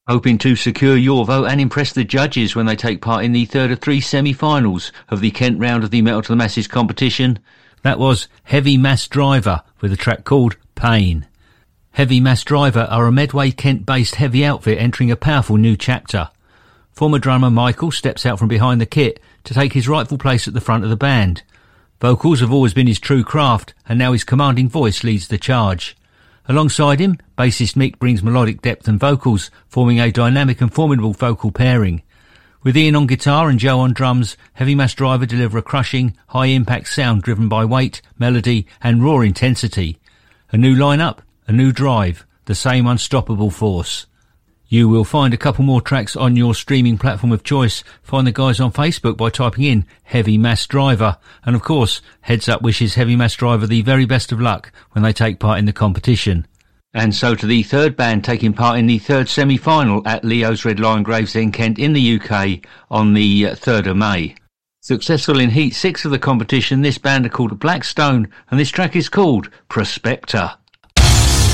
hoping to secure your vote and impress the judges when they take part in the third of three semi-finals of the Kent round of the Metal to the Masses competition. That was Heavy Mass Driver with a track called Pain. Heavy Mass Driver are a Medway Kent-based heavy outfit entering a powerful new chapter. Former drummer Michael steps out from behind the kit to take his rightful place at the front of the band. Vocals have always been his true craft, and now his commanding voice leads the charge. Alongside him, bassist Mick brings melodic depth and vocals, forming a dynamic and formidable vocal pairing. With Ian on guitar and Joe on drums, Heavy Mass Driver deliver a crushing, high-impact sound driven by weight, melody and raw intensity. A new line-up, a new drive, the same unstoppable force. You will find a couple more tracks on your streaming platform of choice. Find the guys on Facebook by typing in Heavy Mass Driver. And of course, Heads Up wishes Heavy Mass Driver the very best of luck when they take part in the competition. And so to the third band taking part in the third semi-final at Leo's Red Lion Gravesend, Kent in the UK on the 3rd of May. Successful in Heat 6 of the competition, this band are called Blackstone, and this track is called Prospector.